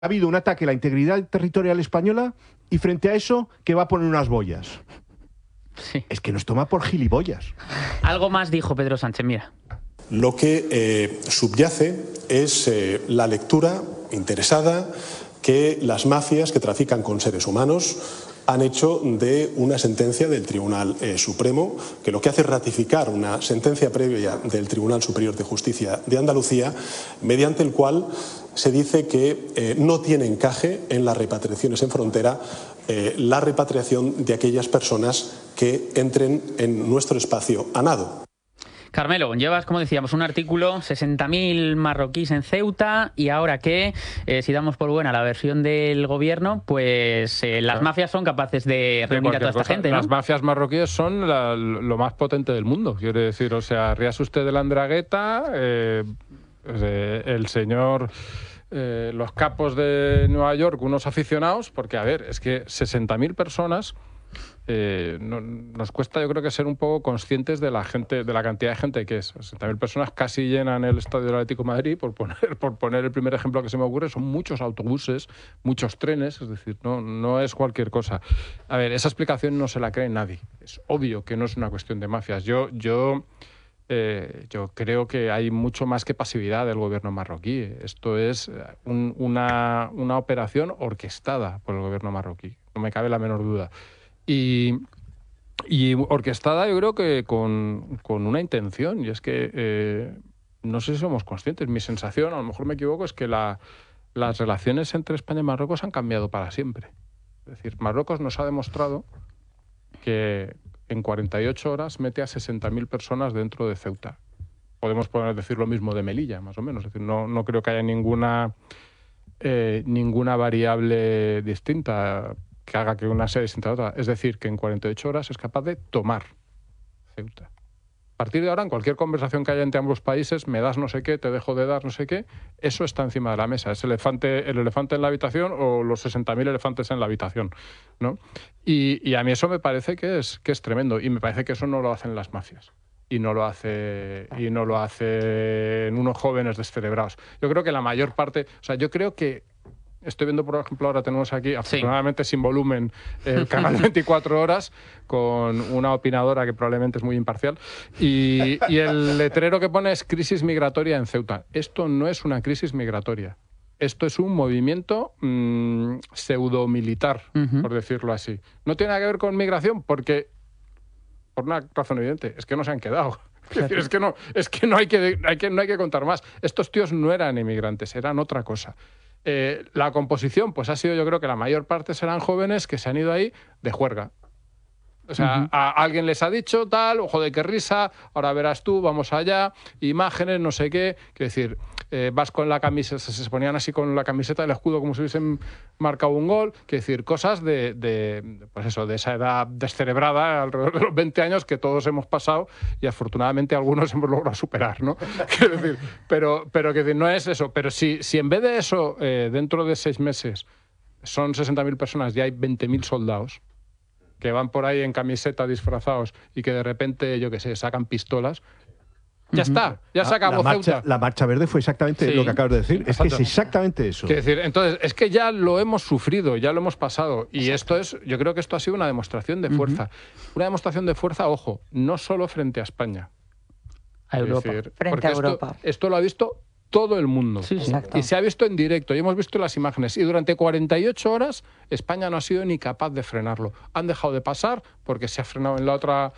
Ha habido un ataque a la integridad territorial española y frente a eso, que va a poner unas boyas. Sí. Es que nos toma por gilipollas. Algo más dijo Pedro Sánchez, mira. Lo que subyace es la lectura interesada que las mafias que trafican con seres humanos han hecho de una sentencia del Tribunal Supremo, que lo que hace es ratificar una sentencia previa del Tribunal Superior de Justicia de Andalucía, mediante el cual se dice que no tiene encaje en las repatriaciones en frontera la repatriación de aquellas personas que entren en nuestro espacio a nado. Carmelo, llevas, como decíamos, un artículo, 60.000 marroquíes en Ceuta, y ahora que, si damos por buena la versión del gobierno, pues las mafias son capaces de reunir a toda esta gente, ¿no? Las mafias marroquíes son lo más potente del mundo, quiero decir. O sea, ríase usted de la Andragueta, el señor... los capos de Nueva York, unos aficionados, porque, a ver, es que 60.000 personas... nos cuesta, yo creo, que ser un poco conscientes de la gente, de la cantidad de gente que es. 60.000 personas casi llenan el estadio del Atlético de Madrid, por poner el primer ejemplo que se me ocurre. Son muchos autobuses, muchos trenes, es decir, no es cualquier cosa. A ver, esa explicación no se la cree nadie. Es obvio que no es una cuestión de mafias. Yo creo que hay mucho más que pasividad del gobierno marroquí. Esto es una operación orquestada por el gobierno marroquí, no me cabe la menor duda. Y orquestada, yo creo que con una intención, y es que no sé si somos conscientes. Mi sensación, a lo mejor me equivoco, es que las relaciones entre España y Marruecos han cambiado para siempre. Es decir, Marruecos nos ha demostrado que en 48 horas mete a 60.000 personas dentro de Ceuta. Podemos decir lo mismo de Melilla, más o menos. Es decir, no creo que haya ninguna variable distinta que haga que una sea distinta a otra. Es decir, que en 48 horas es capaz de tomar Ceuta. A partir de ahora, en cualquier conversación que haya entre ambos países, me das no sé qué, te dejo de dar no sé qué, eso está encima de la mesa. Es el elefante en la habitación, o los 60.000 elefantes en la habitación, ¿no? Y a mí eso me parece que es tremendo, y me parece que eso no lo hacen las mafias. Y no lo hacen unos jóvenes descerebrados. Yo creo que la mayor parte... O sea, yo creo que... Estoy viendo, por ejemplo, ahora tenemos aquí, afortunadamente sin volumen, el canal 24 horas, con una opinadora que probablemente es muy imparcial, y el letrero que pone es crisis migratoria en Ceuta. Esto no es una crisis migratoria. Esto es un movimiento pseudomilitar, por decirlo así. No tiene nada que ver con migración, porque, por una razón evidente, es que no se han quedado. Claro. Es que no hay que contar más. Estos tíos no eran inmigrantes, eran otra cosa. La composición, pues ha sido, yo creo que la mayor parte serán jóvenes que se han ido ahí de juerga. O sea, a alguien les ha dicho tal, ojo de qué risa, ahora verás tú, vamos allá, imágenes, no sé qué. Quiero decir, vas con la camiseta, se ponían así con la camiseta del escudo como si hubiesen marcado un gol. Quiero decir, cosas pues eso, de esa edad descerebrada, alrededor de los 20 años, que todos hemos pasado y afortunadamente algunos hemos logrado superar, ¿no? Quiero decir, pero que no es eso. Pero si en vez de eso, dentro de 6 meses, son 60.000 personas y hay 20.000 soldados que van por ahí en camiseta disfrazados y que de repente, yo qué sé, sacan pistolas, ya está, ya se acabó Ceuta. La Marcha Verde fue exactamente lo que acabas de decir. Es que es exactamente eso. Quiero decir, entonces, es que ya lo hemos sufrido, ya lo hemos pasado. Y yo creo que esto ha sido una demostración de fuerza. Una demostración de fuerza, ojo, no solo frente a España. A Europa. Frente a Europa. Esto lo ha visto todo el mundo. Sí, y se ha visto en directo, y hemos visto las imágenes. Y durante 48 horas España no ha sido ni capaz de frenarlo. Han dejado de pasar porque se ha frenado en la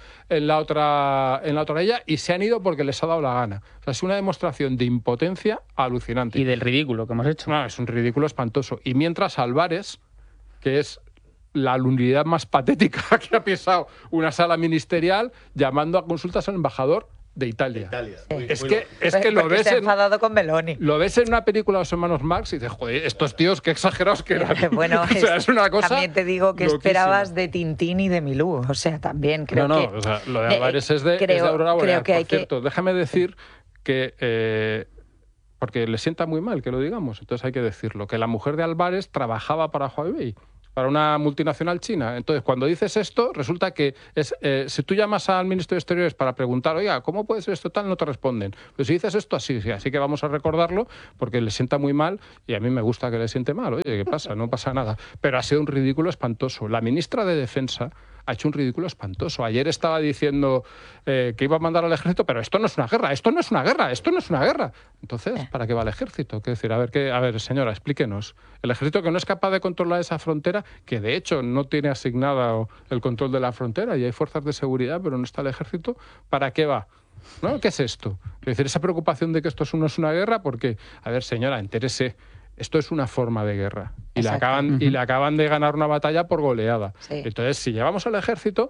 otra orilla, y se han ido porque les ha dado la gana. O sea, es una demostración de impotencia alucinante. Y del ridículo que hemos hecho. No, es un ridículo espantoso. Y mientras Álvarez, que es la unidad más patética que ha pisado una sala ministerial, llamando a consultas al embajador de Italia. Es que lo ves enfadado con Meloni. Lo ves en una película de los hermanos Marx y dices, joder, estos tíos qué exagerados que eran. Bueno, o sea, es una cosa también te digo que loquísima. Esperabas de Tintín y de Milú. O sea, también creo que... O sea, lo de Álvarez es de Aurora Boreal. Por cierto, déjame decir que... porque le sienta muy mal que lo digamos, entonces hay que decirlo, que la mujer de Álvarez trabajaba para Huawei. para una multinacional china. Entonces, cuando dices esto, resulta que si tú llamas al ministro de Exteriores para preguntar, oiga, ¿cómo puede ser esto tal? No te responden. Pero si dices esto, así que vamos a recordarlo porque le sienta muy mal y a mí me gusta que le siente mal. Oye, ¿qué pasa? No pasa nada. Pero ha sido un ridículo espantoso. La ministra de Defensa ha hecho un ridículo espantoso. Ayer estaba diciendo que iba a mandar al ejército, pero esto no es una guerra, esto no es una guerra, esto no es una guerra. Entonces, ¿para qué va el ejército? Quiero decir, a ver, señora, explíquenos. El ejército que no es capaz de controlar esa frontera, que de hecho no tiene asignada el control de la frontera y hay fuerzas de seguridad, pero no está el ejército, ¿para qué va? ¿No? ¿Qué es esto? Es decir, esa preocupación de que esto no es una guerra, porque, a ver, señora, entérese. Esto es una forma de guerra y le acaban de ganar una batalla por goleada. Sí. Entonces, si llevamos al ejército,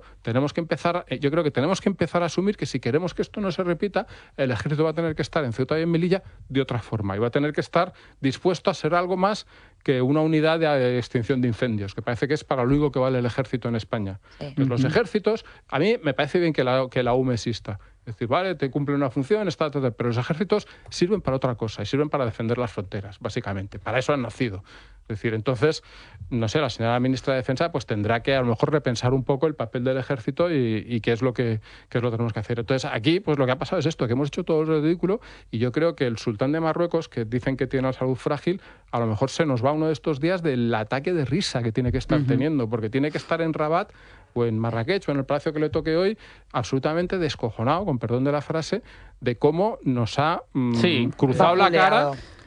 yo creo que tenemos que empezar a asumir que si queremos que esto no se repita, el ejército va a tener que estar en Ceuta y en Melilla de otra forma y va a tener que estar dispuesto a ser algo más que una unidad de extinción de incendios, que parece que es para lo único que vale el ejército en España. Sí. Pues los ejércitos, a mí me parece bien que la UME exista. Es decir, vale, te cumple una función, pero los ejércitos sirven para otra cosa y sirven para defender las fronteras, básicamente. Para eso han nacido. Es decir, entonces, no sé, la señora ministra de Defensa pues tendrá que a lo mejor repensar un poco el papel del ejército y qué es lo que tenemos que hacer. Entonces, aquí pues lo que ha pasado es esto, que hemos hecho todo lo ridículo y yo creo que el sultán de Marruecos, que dicen que tiene una salud frágil, a lo mejor se nos va uno de estos días del ataque de risa que tiene que estar teniendo, porque tiene que estar en Rabat o en Marrakech o en el palacio que le toque hoy, absolutamente descojonado, con perdón de la frase, de cómo nos ha cruzado la cara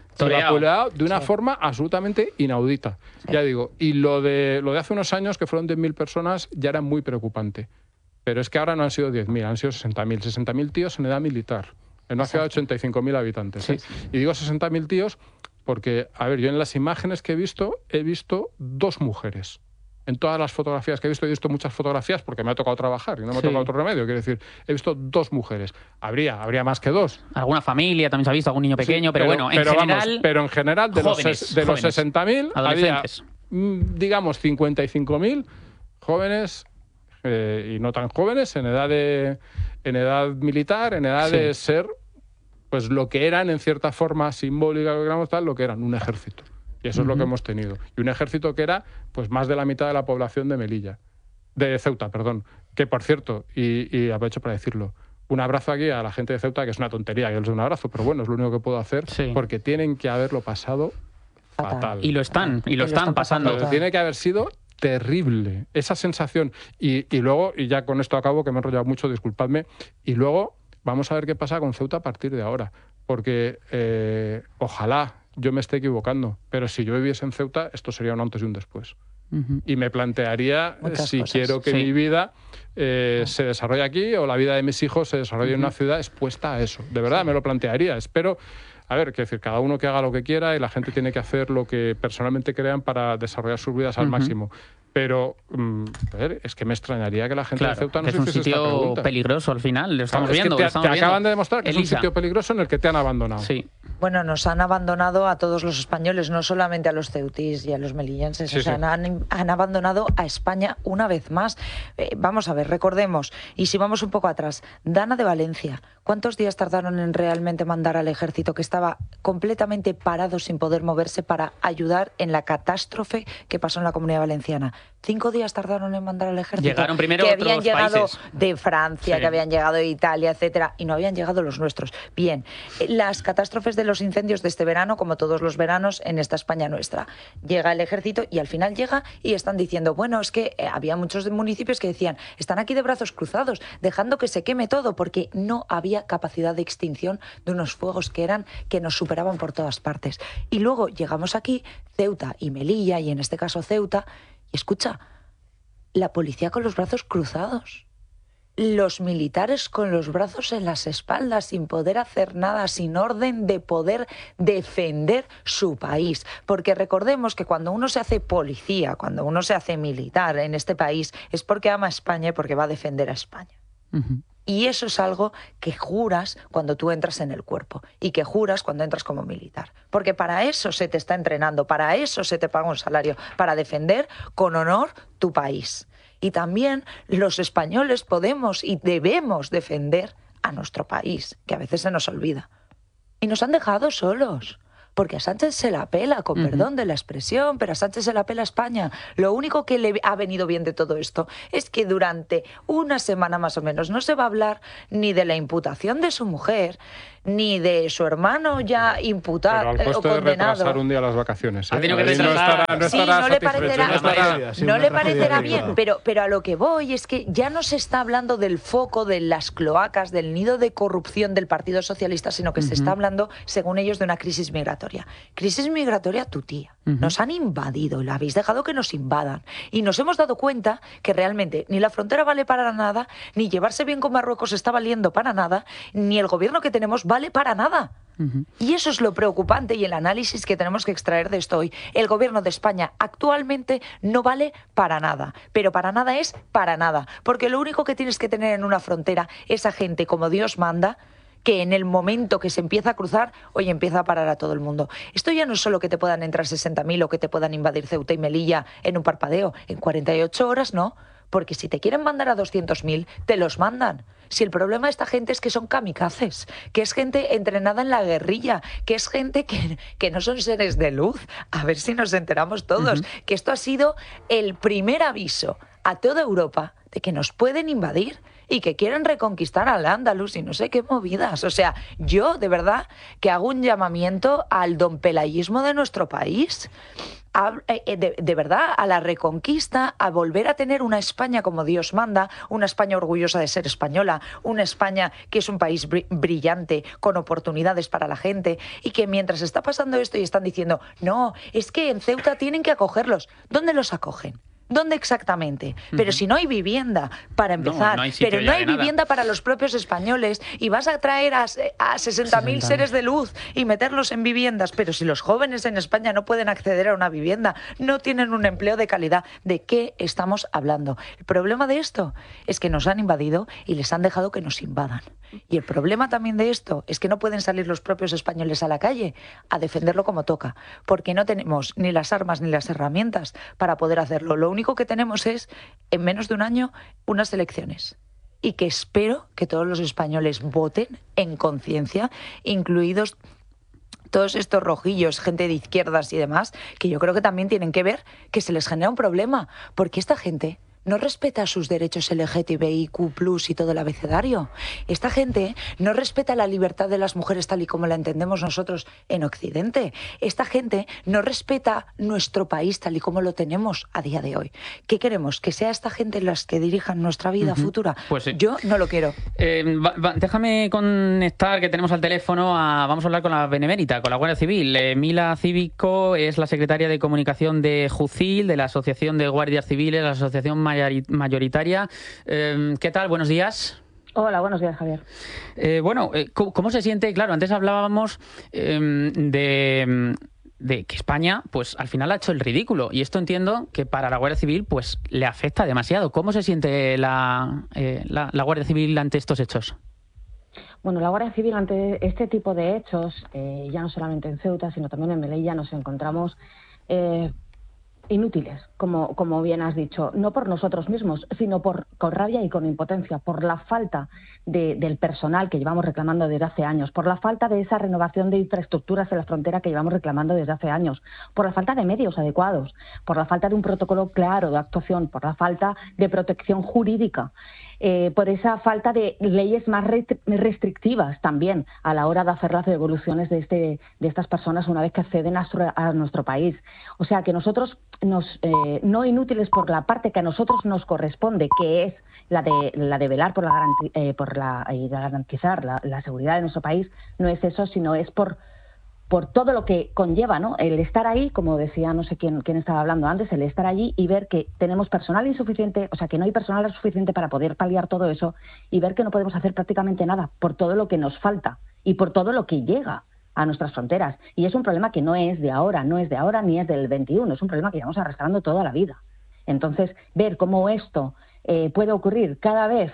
de una forma absolutamente inaudita. Sí. Ya digo, y lo de hace unos años, que fueron 10.000 personas, ya era muy preocupante. Pero es que ahora no han sido 10.000, han sido 60.000. 60.000 tíos en edad militar, en una ciudad de 85.000 habitantes. Sí. Y digo 60.000 tíos porque, a ver, yo en las imágenes que he visto 2 mujeres. En todas las fotografías que he visto muchas fotografías porque me ha tocado trabajar y no me ha tocado otro remedio. Quiero decir, he visto 2 mujeres. Habría más que 2. Alguna familia también se ha visto, algún niño pequeño, pero bueno, en general, de jóvenes, los 60.000 había, digamos, 55.000 jóvenes y no tan jóvenes en edad militar, en edad de ser pues lo que eran en cierta forma simbólica, lo que eran un ejército. Y eso es lo que hemos tenido. Y un ejército que era pues más de la mitad de la población de Ceuta, que por cierto, y aprovecho para decirlo, un abrazo aquí a la gente de Ceuta, que es una tontería que les dé un abrazo, pero bueno, es lo único que puedo hacer, porque tienen que haberlo pasado fatal. Y lo están pasando. Pero tiene que haber sido terrible, esa sensación. Y luego, y ya con esto acabo, que me he enrollado mucho, disculpadme, y luego vamos a ver qué pasa con Ceuta a partir de ahora, porque ojalá yo me esté equivocando, pero si yo viviese en Ceuta, esto sería un antes y un después. Y me plantearía si quiero que mi vida se desarrolle aquí o la vida de mis hijos se desarrolle en una ciudad expuesta a eso. De verdad, me lo plantearía. Espero, a ver, decir, cada uno que haga lo que quiera y la gente tiene que hacer lo que personalmente crean para desarrollar sus vidas al máximo. Pero es que me extrañaría que la gente de Ceuta no se hiciese esta pregunta. Es un sitio peligroso al final, lo estamos viendo. Te acaban de demostrar que es un sitio peligroso en el que te han abandonado. Sí. Bueno, nos han abandonado a todos los españoles, no solamente a los ceutís y a los melillenses. Han abandonado a España una vez más. Vamos a ver, recordemos, y si vamos un poco atrás, Dana de Valencia, ¿cuántos días tardaron en realmente mandar al ejército que estaba completamente parado sin poder moverse para ayudar en la catástrofe que pasó en la Comunidad Valenciana? 5 días tardaron en mandar al ejército. Llegaron primero que otros habían llegado países de Francia, que habían llegado de Italia, etcétera, y no habían llegado los nuestros. Bien, las catástrofes de los incendios de este verano, como todos los veranos en esta España nuestra, llega el ejército y al final llega y están diciendo, bueno, es que había muchos municipios que decían, están aquí de brazos cruzados, dejando que se queme todo, porque no había capacidad de extinción de unos fuegos que nos superaban por todas partes. Y luego llegamos aquí, Ceuta y Melilla, y en este caso Ceuta, y escucha, la policía con los brazos cruzados, los militares con los brazos en las espaldas, sin poder hacer nada, sin orden de poder defender su país. Porque recordemos que cuando uno se hace policía, cuando uno se hace militar en este país, es porque ama a España y porque va a defender a España. Y eso es algo que juras cuando tú entras en el cuerpo y que juras cuando entras como militar. Porque para eso se te está entrenando, para eso se te paga un salario, para defender con honor tu país. Y también los españoles podemos y debemos defender a nuestro país, que a veces se nos olvida. Y nos han dejado solos. porque a Sánchez se la pela, con perdón de la expresión, pero a Sánchez se la pela España. Lo único que le ha venido bien de todo esto es que durante una semana más o menos no se va a hablar ni de la imputación de su mujer, ni de su hermano ya imputado pero al o costo de condenado. retrasar un día las vacaciones. Ha tenido que retrasar. No le parecerá bien, pero a lo que voy es que ya no se está hablando del foco, de las cloacas, del nido de corrupción del Partido Socialista, sino que se está hablando, según ellos, de una crisis migratoria. Crisis migratoria tu tía. Nos han invadido y la habéis dejado que nos invadan. Y nos hemos dado cuenta que realmente ni la frontera vale para nada, ni llevarse bien con Marruecos está valiendo para nada, ni el gobierno que tenemos vale para nada. Y eso es lo preocupante y el análisis que tenemos que extraer de esto hoy. El gobierno de España actualmente no vale para nada, pero para nada es para nada, porque lo único que tienes que tener en una frontera es a gente como Dios manda, que en el momento que se empieza a cruzar, oye, empieza a parar a todo el mundo. Esto ya no es solo que te puedan entrar 60.000 o que te puedan invadir Ceuta y Melilla en un parpadeo, en 48 horas no, porque si te quieren mandar a 200.000, te los mandan. Si el problema de esta gente es que son kamikazes, que es gente entrenada en la guerrilla, que es gente que no son seres de luz, a ver si nos enteramos todos, que esto ha sido el primer aviso a toda Europa de que nos pueden invadir y que quieren reconquistar al Andalus y no sé qué movidas. O sea, yo de verdad que hago un llamamiento al dompelayismo de nuestro país, de verdad, a la reconquista, a volver a tener una España como Dios manda, una España orgullosa de ser española, una España que es un país brillante, con oportunidades para la gente, y que mientras está pasando esto y están diciendo, no, es que en Ceuta tienen que acogerlos. ¿Dónde los acogen? ¿Dónde exactamente? Pero si no hay vivienda, para empezar, pero no hay vivienda para los propios españoles, y vas a traer a 60.000 seres de luz y meterlos en viviendas, pero si los jóvenes en España no pueden acceder a una vivienda, no tienen un empleo de calidad, ¿de qué estamos hablando? El problema de esto es que nos han invadido y les han dejado que nos invadan. Y el problema también de esto es que no pueden salir los propios españoles a la calle a defenderlo como toca, porque no tenemos ni las armas ni las herramientas para poder hacerlo. Lo único que tenemos es, en menos de un año, unas elecciones. Y que espero que todos los españoles voten en conciencia, incluidos todos estos rojillos, gente de izquierdas y demás, que yo creo que también tienen que ver que se les genera un problema, porque esta gente no respeta sus derechos LGTBIQ+, y todo el abecedario. Esta gente no respeta la libertad de las mujeres tal y como la entendemos nosotros en Occidente. Esta gente no respeta nuestro país tal y como lo tenemos a día de hoy. ¿Qué queremos? ¿Que sea esta gente las que dirijan nuestra vida futura? Pues sí. Yo no lo quiero. Déjame conectar, que tenemos al teléfono, vamos a hablar con la Benemérita, con la Guardia Civil. Mila Cívico es la secretaria de comunicación de JUCIL, de la Asociación de Guardias Civiles, la asociación mayoritaria. ¿Qué tal? Buenos días. Hola, buenos días, Javier. ¿Cómo se siente? Claro, antes hablábamos de que España, pues al final ha hecho el ridículo, y esto entiendo que para la Guardia Civil pues le afecta demasiado. ¿Cómo se siente la Guardia Civil ante estos hechos? Bueno, la Guardia Civil ante este tipo de hechos, ya no solamente en Ceuta, sino también en Melilla, nos encontramos inútiles, como bien has dicho, no por nosotros mismos, sino con rabia y con impotencia, por la falta del personal que llevamos reclamando desde hace años, por la falta de esa renovación de infraestructuras en la frontera que llevamos reclamando desde hace años, por la falta de medios adecuados, por la falta de un protocolo claro de actuación, por la falta de protección jurídica, por esa falta de leyes más restrictivas también a la hora de hacer las devoluciones de estas personas una vez que acceden a nuestro país. O sea, que nosotros no inútiles por la parte que a nosotros nos corresponde, que es la de velar por y garantizar la seguridad de nuestro país, no es eso, sino es por todo lo que conlleva, ¿no? El estar ahí, como decía no sé quién estaba hablando antes, el estar allí y ver que tenemos personal insuficiente, o sea, que no hay personal suficiente para poder paliar todo eso, y ver que no podemos hacer prácticamente nada por todo lo que nos falta y por todo lo que llega a nuestras fronteras. Y es un problema que no es de ahora ni es del 21, es un problema que llevamos arrastrando toda la vida. Entonces, ver cómo esto puede ocurrir cada vez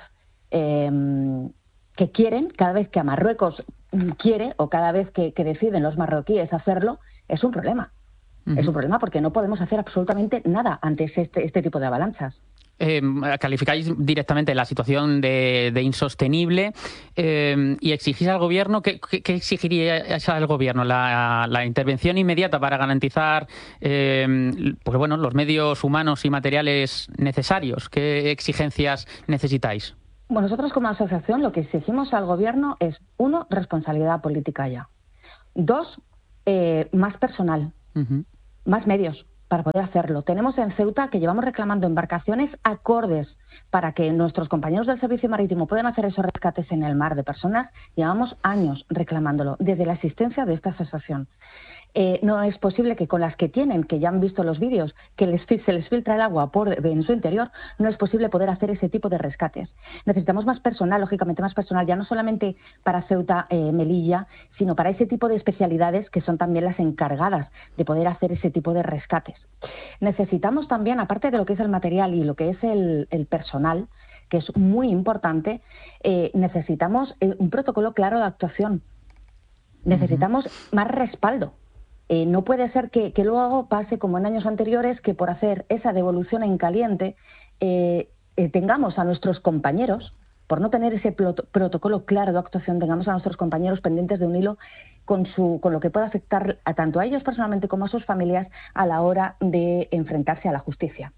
que quieren, cada vez que a Marruecos quiere, o cada vez que deciden los marroquíes hacerlo, es un problema. Es un problema porque no podemos hacer absolutamente nada ante este tipo de avalanchas. calificáis directamente la situación de insostenible y exigís al gobierno, ¿qué exigiríais al gobierno? La intervención inmediata para garantizar pues bueno, los medios humanos y materiales necesarios. ¿Qué exigencias necesitáis? Bueno, nosotros como asociación lo que exigimos al gobierno es, 1, responsabilidad política ya. 2, más personal, más medios para poder hacerlo. Tenemos en Ceuta que llevamos reclamando embarcaciones acordes para que nuestros compañeros del Servicio Marítimo puedan hacer esos rescates en el mar de personas. Llevamos años reclamándolo, desde la existencia de esta asociación. No es posible que con las que tienen, que ya han visto los vídeos, que se les filtra el agua en su interior, no es posible poder hacer ese tipo de rescates. Necesitamos más personal, lógicamente más personal, ya no solamente para Ceuta, Melilla, sino para ese tipo de especialidades que son también las encargadas de poder hacer ese tipo de rescates. Necesitamos también, aparte de lo que es el material y lo que es el personal, que es muy importante, necesitamos un protocolo claro de actuación. Necesitamos más respaldo. No puede ser que luego pase como en años anteriores, que por hacer esa devolución en caliente tengamos a nuestros compañeros, por no tener ese protocolo claro de actuación, tengamos a nuestros compañeros pendientes de un hilo con lo que pueda afectar tanto a ellos personalmente como a sus familias a la hora de enfrentarse a la justicia.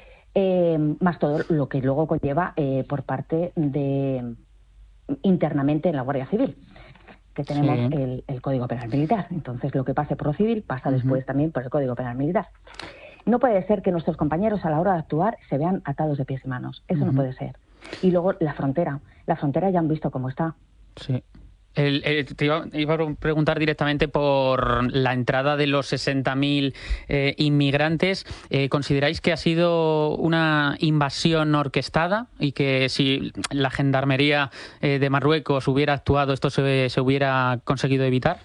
Más todo lo que luego conlleva por parte de internamente en la Guardia Civil, que tenemos el Código Penal Militar. Entonces, lo que pase por lo civil pasa después también por el Código Penal Militar. No puede ser que nuestros compañeros a la hora de actuar se vean atados de pies y manos. Eso no puede ser. Y luego la frontera. La frontera ya han visto cómo está. Sí. Te iba a preguntar directamente por la entrada de los 60.000 inmigrantes. ¿Consideráis que ha sido una invasión orquestada y que si la Gendarmería de Marruecos hubiera actuado, esto se hubiera conseguido evitar?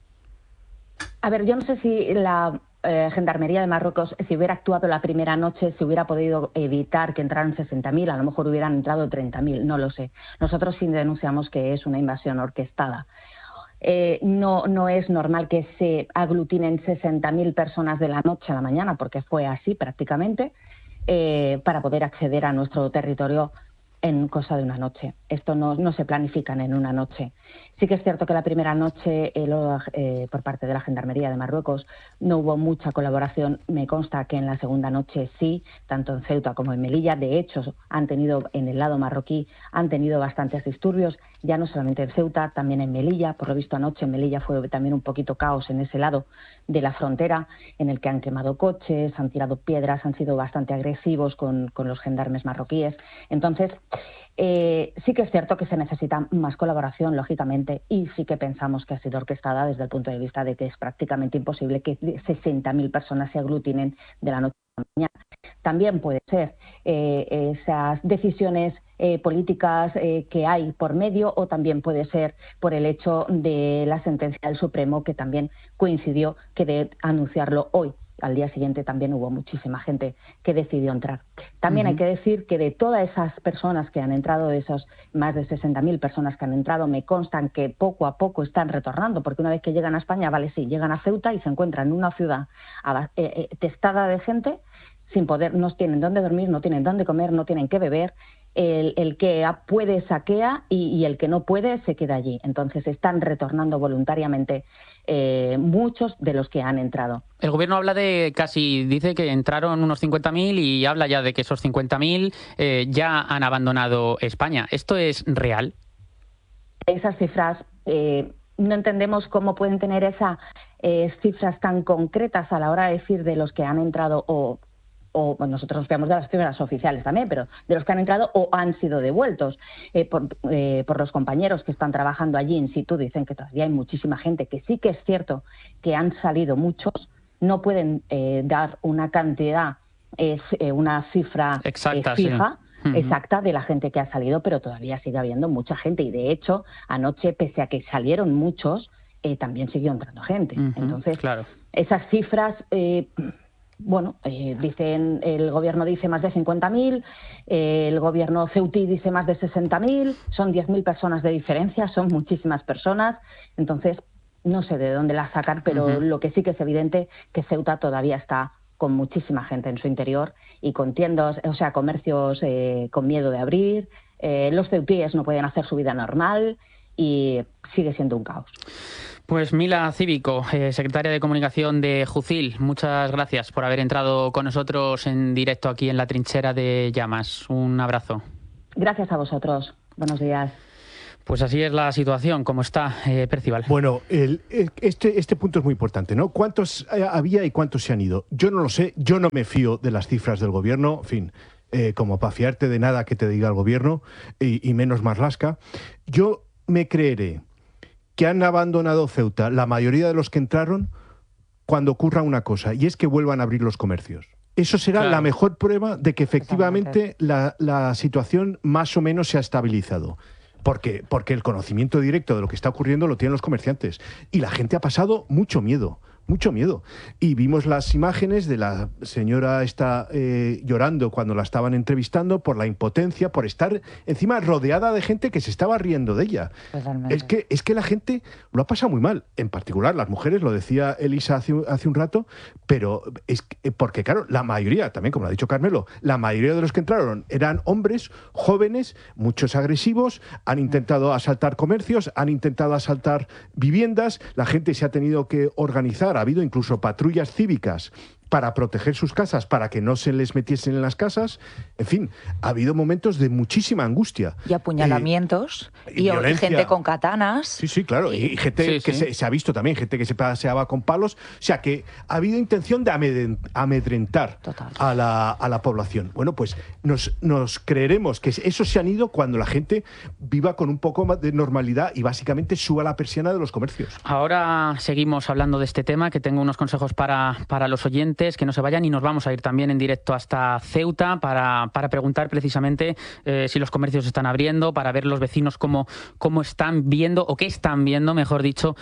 A ver, yo no sé si la Gendarmería de Marruecos, si hubiera actuado la primera noche, se hubiera podido evitar que entraran 60.000, a lo mejor hubieran entrado 30.000, no lo sé. Nosotros sí denunciamos que es una invasión orquestada. No es normal que se aglutinen 60.000 personas de la noche a la mañana, porque fue así prácticamente, para poder acceder a nuestro territorio en cosa de una noche. Esto no se planifican en una noche. Sí que es cierto que la primera noche por parte de la Gendarmería de Marruecos no hubo mucha colaboración. Me consta que en la segunda noche sí, tanto en Ceuta como en Melilla. De hecho, en el lado marroquí han tenido bastantes disturbios, ya no solamente en Ceuta, también en Melilla. Por lo visto anoche en Melilla fue también un poquito caos en ese lado de la frontera, en el que han quemado coches, han tirado piedras, han sido bastante agresivos con los gendarmes marroquíes. Entonces, sí que es cierto que se necesita más colaboración, lógicamente, y sí que pensamos que ha sido orquestada desde el punto de vista de que es prácticamente imposible que 60.000 personas se aglutinen de la noche a la mañana. También puede ser esas decisiones políticas que hay por medio, o también puede ser por el hecho de la sentencia del Supremo, que también coincidió que de anunciarlo hoy. Al día siguiente también hubo muchísima gente que decidió entrar. También hay que decir que de todas esas personas que han entrado, de esos más de 60.000 personas que han entrado, me constan que poco a poco están retornando, porque una vez que llegan a España, vale, sí, llegan a Ceuta y se encuentran en una ciudad testada de gente, sin poder, no tienen dónde dormir, no tienen dónde comer, no tienen qué beber. El que puede saquea y el que no puede se queda allí. Entonces están retornando voluntariamente muchos de los que han entrado. El gobierno habla dice que entraron unos 50.000 y habla ya de que esos 50.000 ya han abandonado España. ¿Esto es real? Esas cifras, no entendemos cómo pueden tener esas cifras tan concretas a la hora de decir de los que han entrado o nosotros nos fiamos de las cifras oficiales también, pero de los que han entrado o han sido devueltos por los compañeros que están trabajando allí in situ. Dicen que todavía hay muchísima gente, que sí que es cierto que han salido muchos, no pueden dar una cantidad, una cifra exacta, fija. Sí. Exacta de la gente que ha salido, pero todavía sigue habiendo mucha gente, y de hecho anoche, pese a que salieron muchos, también siguió entrando gente. Entonces, claro, esas cifras... dicen, el gobierno dice más de 50.000, el gobierno ceutí dice más de 60.000, son 10.000 personas de diferencia, son muchísimas personas. Entonces, no sé de dónde las sacar, pero lo que sí que es evidente que Ceuta todavía está con muchísima gente en su interior y con tiendas, o sea, comercios con miedo de abrir, los ceutíes no pueden hacer su vida normal y sigue siendo un caos. Pues Mila Cívico, secretaria de Comunicación de Jucil, muchas gracias por haber entrado con nosotros en directo aquí en la trinchera de Llamas. Un abrazo. Gracias a vosotros. Buenos días. Pues así es la situación, como está, Percival. Bueno, este punto es muy importante, ¿no? ¿Cuántos había y cuántos se han ido? Yo no lo sé, yo no me fío de las cifras del gobierno, en fin, como para fiarte de nada que te diga el gobierno, y menos Marlaska. Yo me creeré que han abandonado Ceuta la mayoría de los que entraron cuando ocurra una cosa, y es que vuelvan a abrir los comercios. Eso será la mejor prueba de que efectivamente la situación más o menos se ha estabilizado. Porque el conocimiento directo de lo que está ocurriendo lo tienen los comerciantes. Y la gente ha pasado mucho miedo. Y vimos las imágenes de la señora llorando cuando la estaban entrevistando por la impotencia, por estar encima rodeada de gente que se estaba riendo de ella. Totalmente. Es que la gente lo ha pasado muy mal, en particular las mujeres, lo decía Elisa hace un rato, pero es porque claro, la mayoría, también como lo ha dicho Carmelo, la mayoría de los que entraron eran hombres jóvenes, muchos agresivos, han intentado asaltar comercios, han intentado asaltar viviendas, la gente se ha tenido que organizar. Ha habido incluso patrullas cívicas para proteger sus casas, para que no se les metiesen en las casas. En fin, ha habido momentos de muchísima angustia. Y apuñalamientos, y violencia. gente con katanas. Sí, claro. Y gente que se ha visto también, gente que se paseaba con palos. O sea, que ha habido intención de amedrentar a la población. Bueno, pues nos creeremos que esos se han ido cuando la gente viva con un poco más de normalidad y básicamente suba la persiana de los comercios. Ahora seguimos hablando de este tema, que tengo unos consejos para los oyentes, que no se vayan, y nos vamos a ir también en directo hasta Ceuta para preguntar precisamente si los comercios están abriendo, para ver los vecinos cómo están viendo, o qué están viendo, mejor dicho,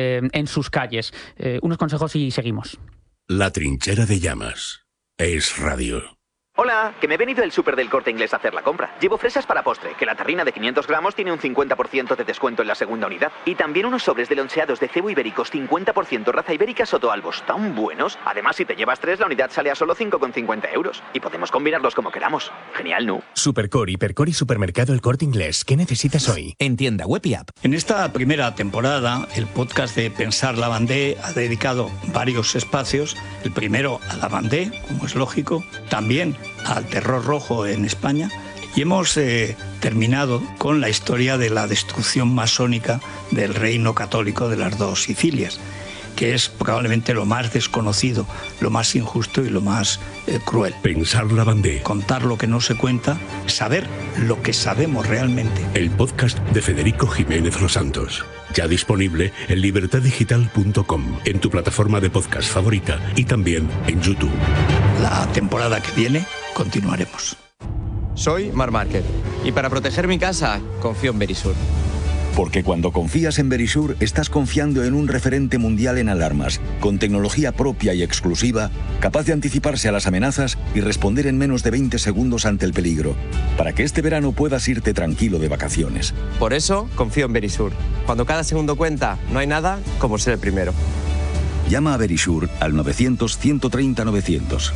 en sus calles. Unos consejos y seguimos. La trinchera de Llamas es radio. Hola, que me he venido del súper del Corte Inglés a hacer la compra. Llevo fresas para postre, que la tarrina de 500 gramos tiene un 50% de descuento en la segunda unidad. Y también unos sobres de loncheados de cebo ibéricos 50% raza ibérica Sotoalbos, tan buenos. Además, si te llevas 3, la unidad sale a solo 5,50 €. Y podemos combinarlos como queramos. Genial, ¿no? Supercor, Hipercor y Supermercado El Corte Inglés. ¿Qué necesitas hoy? En tienda web y app. En esta primera temporada, el podcast de Pensar Lavandé ha dedicado varios espacios. El primero a Lavandé, como es lógico. También al terror rojo en España, y hemos terminado con la historia de la destrucción masónica del reino católico de las dos Sicilias, que es probablemente lo más desconocido, lo más injusto y lo más cruel. Pensar Lavandé. Contar lo que no se cuenta, saber lo que sabemos realmente. El podcast de Federico Jiménez Los Santos. Ya disponible en libertaddigital.com, en tu plataforma de podcast favorita y también en YouTube. La temporada que viene continuaremos. Soy Marc Márquez y para proteger mi casa confío en Verisur. Porque cuando confías en Verisur, estás confiando en un referente mundial en alarmas, con tecnología propia y exclusiva, capaz de anticiparse a las amenazas y responder en menos de 20 segundos ante el peligro, para que este verano puedas irte tranquilo de vacaciones. Por eso confío en Verisur. Cuando cada segundo cuenta, no hay nada como ser el primero. Llama a Verisur al 900-130-900.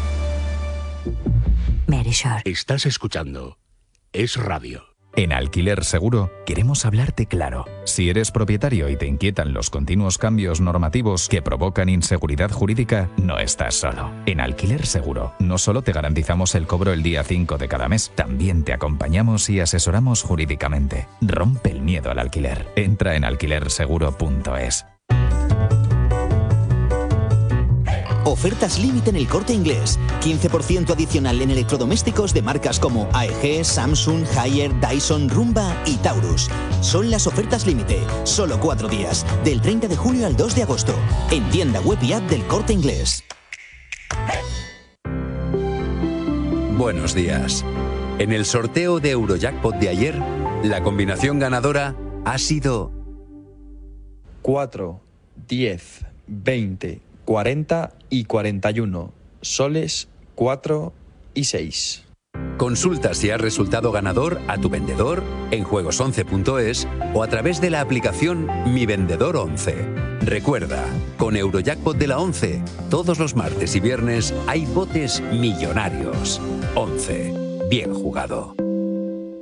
Verisur. Estás escuchando Es Radio. En Alquiler Seguro queremos hablarte claro. Si eres propietario y te inquietan los continuos cambios normativos que provocan inseguridad jurídica, no estás solo. En Alquiler Seguro no solo te garantizamos el cobro el día 5 de cada mes, también te acompañamos y asesoramos jurídicamente. Rompe el miedo al alquiler. Entra en alquilerseguro.es. Ofertas límite en El Corte Inglés. 15% adicional en electrodomésticos de marcas como AEG, Samsung, Haier, Dyson, Rumba y Taurus. Son las ofertas límite. Solo 4 días. Del 30 de julio al 2 de agosto. En tienda web y app del Corte Inglés. Buenos días. En el sorteo de Eurojackpot de ayer, la combinación ganadora ha sido 4, 10, 20, 40 y 41. Soles 4 y 6. Consulta si has resultado ganador a tu vendedor en juegos11.es o a través de la aplicación Mi Vendedor 11. Recuerda, con Eurojackpot de la 11, todos los martes y viernes hay botes millonarios. 11. Bien jugado.